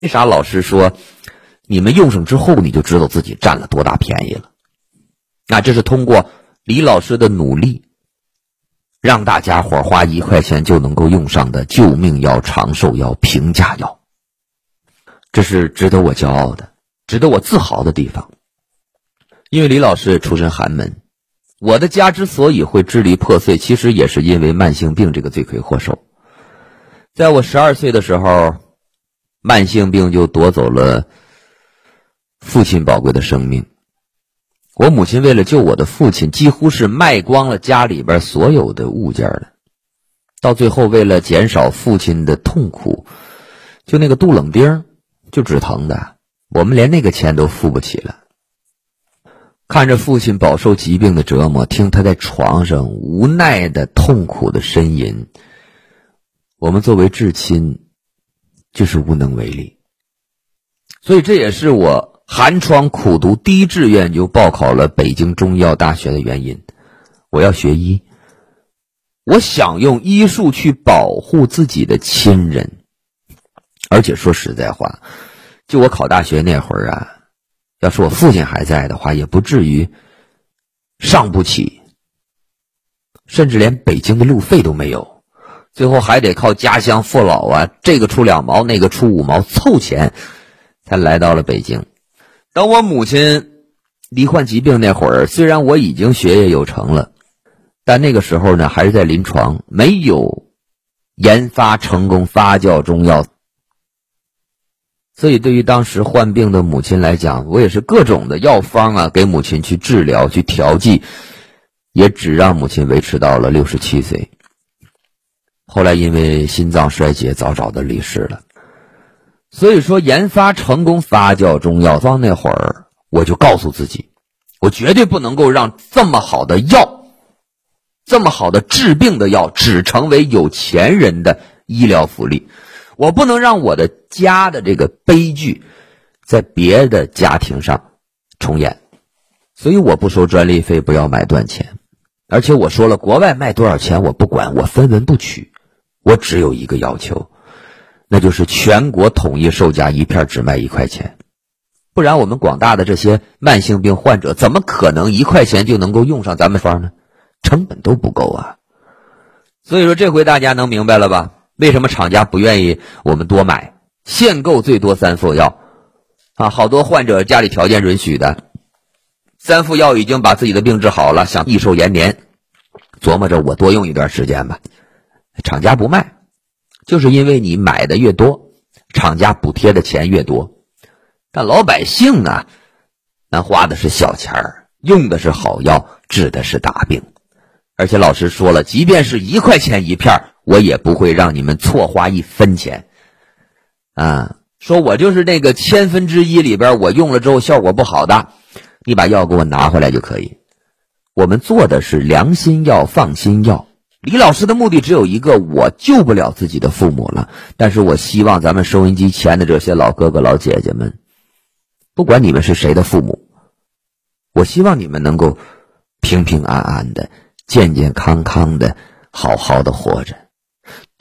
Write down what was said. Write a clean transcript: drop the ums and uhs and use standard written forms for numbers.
为啥老师说你们用上之后你就知道自己占了多大便宜了？这是通过李老师的努力，让大家伙花1块钱就能够用上的救命药、长寿药、平价药。这是值得我骄傲的，值得我自豪的地方。因为李老师出身寒门，我的家之所以会支离破碎，其实也是因为慢性病这个罪魁祸首。在我12岁的时候，慢性病就夺走了父亲宝贵的生命。我母亲为了救我的父亲，几乎是卖光了家里边所有的物件了。到最后，为了减少父亲的痛苦，就那个杜冷丁就止疼的，我们连那个钱都付不起了。看着父亲饱受疾病的折磨，听他在床上无奈的痛苦的呻吟，我们作为至亲就是无能为力。所以这也是我寒窗苦读第一志愿就报考了北京中医药大学的原因。我要学医，我想用医术去保护自己的亲人。而且说实在话，就我考大学那会儿要是我父亲还在的话，也不至于上不起，甚至连北京的路费都没有，最后还得靠家乡父老这个出2毛那个出5毛凑钱才来到了北京。当我母亲罹患疾病那会儿，虽然我已经学业有成了，但那个时候呢还是在临床，没有研发成功发酵中药。所以对于当时患病的母亲来讲，我也是各种的药方给母亲去治疗去调剂，也只让母亲维持到了67岁。后来因为心脏衰竭早早的离世了。所以说研发成功发酵中药方那会儿，我就告诉自己，我绝对不能够让这么好的药，这么好的治病的药只成为有钱人的医疗福利。我不能让我的家的这个悲剧在别的家庭上重演。所以我不收专利费，不要买断钱。而且我说了，国外卖多少钱我不管，我分文不取。我只有一个要求，那就是全国统一售价一片只卖1块钱。不然我们广大的这些慢性病患者怎么可能1块钱就能够用上咱们方呢？成本都不够所以说这回大家能明白了吧？为什么厂家不愿意我们多买，限购最多3副药好多患者家里条件允许的，3副药已经把自己的病治好了，想益寿延年，琢磨着我多用一段时间吧，厂家不卖，就是因为你买的越多，厂家补贴的钱越多。但老百姓咱花的是小钱儿，用的是好药，治的是大病。而且老师说了，即便是1块钱一片，我也不会让你们错花1分钱说我就是那个1/1000里边我用了之后效果不好的，你把药给我拿回来就可以。我们做的是良心药、放心药。李老师的目的只有一个，我救不了自己的父母了，但是我希望咱们收音机前的这些老哥哥老姐姐们，不管你们是谁的父母，我希望你们能够平平安安的、健健康康的、好好的活着。